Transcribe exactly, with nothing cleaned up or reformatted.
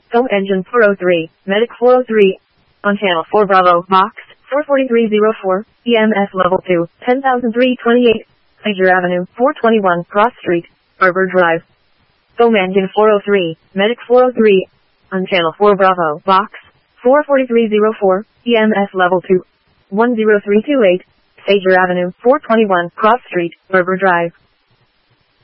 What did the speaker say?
Foam engine four oh three, Medic four oh three. On channel four Bravo, box, four forty-three oh four, E M S level two, ten thousand three hundred twenty-eight, Fraser Avenue, four twenty-one, Cross Street, Arbor Drive. Foam engine four oh three, Medic four oh three. On channel four Bravo, box, four forty-three oh four, E M S level two, one oh three two eight, Fraser Avenue, four twenty-one, Cross Street, Arbor Drive.